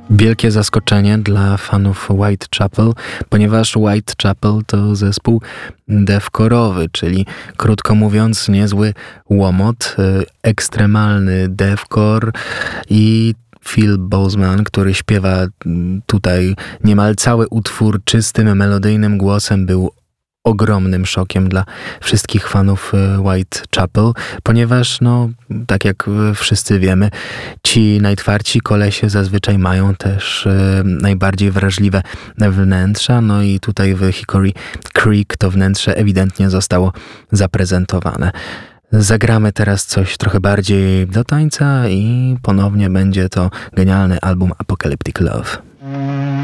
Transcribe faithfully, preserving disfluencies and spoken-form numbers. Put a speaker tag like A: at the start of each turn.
A: Wielkie zaskoczenie dla fanów Whitechapel, ponieważ Whitechapel to zespół deathcore'owy, czyli krótko mówiąc niezły łomot, ekstremalny deathcore i Phil Boseman, który śpiewa tutaj niemal cały utwór czystym, melodyjnym głosem, był ogromnym szokiem dla wszystkich fanów Whitechapel, ponieważ, no, tak jak wszyscy wiemy, ci najtwardsi kolesie zazwyczaj mają też e, najbardziej wrażliwe wnętrza, no i tutaj w Hickory Creek to wnętrze ewidentnie zostało zaprezentowane. Zagramy teraz coś trochę bardziej do tańca i ponownie będzie to genialny album Apocalyptic Love.